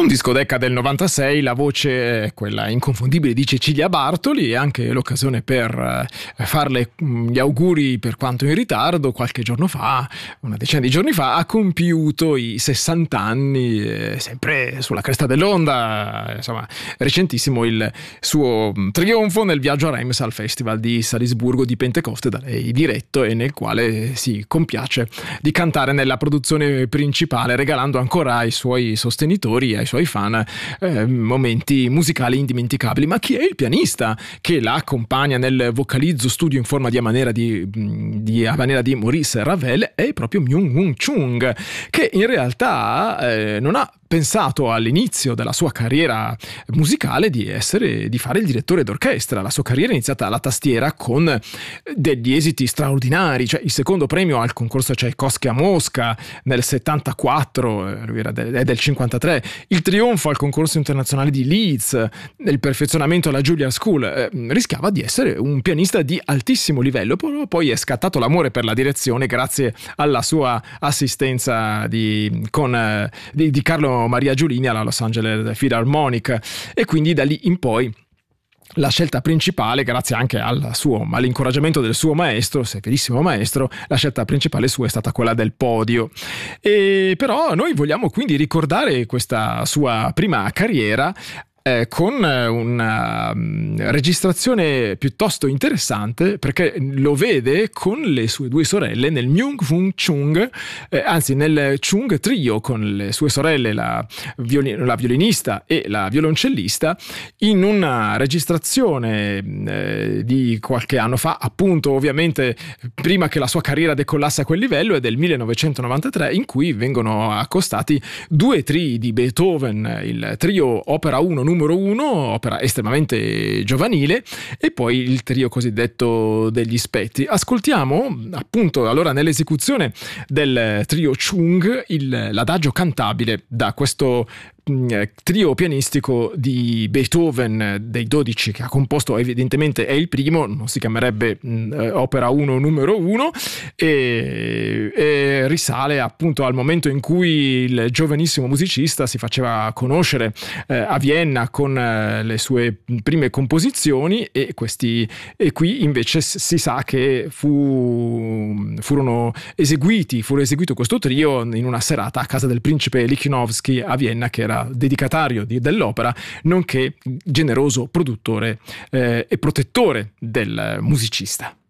Un discoteca del 96, la voce è quella inconfondibile di Cecilia Bartoli e anche l'occasione per farle gli auguri per quanto in ritardo. Qualche giorno fa, una decina di giorni fa, ha compiuto i 60 anni, sempre sulla cresta dell'onda, insomma, recentissimo il suo trionfo nel viaggio a Reims al Festival di Salisburgo di Pentecoste, da lei diretto, e nel quale si compiace di cantare nella produzione principale, regalando ancora ai suoi sostenitori, ai suoi fan, momenti musicali indimenticabili. Ma chi è il pianista che la accompagna nel vocalizzo studio in forma di a maniera di Maurice Ravel? È proprio Myung-Whun Chung, che in realtà non ha pensato all'inizio della sua carriera musicale di fare il direttore d'orchestra. La sua carriera è iniziata alla tastiera con degli esiti straordinari, cioè il secondo premio al concorso Tchaikovsky a Mosca nel 74, lui è del 53, il trionfo al concorso internazionale di Leeds, il perfezionamento alla Juilliard School. Rischiava di essere un pianista di altissimo livello, poi è scattato l'amore per la direzione grazie alla sua assistenza di Carlo Maria Giulini alla Los Angeles Philharmonic, e quindi da lì in poi la scelta principale, grazie anche all'incoraggiamento del suo maestro, severissimo maestro, la scelta principale sua è stata quella del podio. Però noi vogliamo quindi ricordare questa sua prima carriera con una registrazione piuttosto interessante, perché lo vede con le sue due sorelle nel Myung-Whun Chung, nel Chung Trio, con le sue sorelle, la violinista e la violoncellista, in una registrazione di qualche anno fa, appunto, ovviamente prima che la sua carriera decollasse a quel livello. È del 1993, in cui vengono accostati due trii di Beethoven, il trio opera 1 numero 1, opera estremamente giovanile, e poi il trio cosiddetto degli spettri. Ascoltiamo appunto allora nell'esecuzione del trio Chung l'adagio cantabile da questo trio pianistico di Beethoven dei 12 che ha composto. Evidentemente è il primo, non si chiamerebbe opera 1 numero 1, e risale appunto al momento in cui il giovanissimo musicista si faceva conoscere a Vienna con le sue prime composizioni, e qui invece si sa che fu eseguito questo trio in una serata a casa del principe Lichnowsky a Vienna, che era dedicatario dell'opera, nonché generoso produttore e protettore del musicista.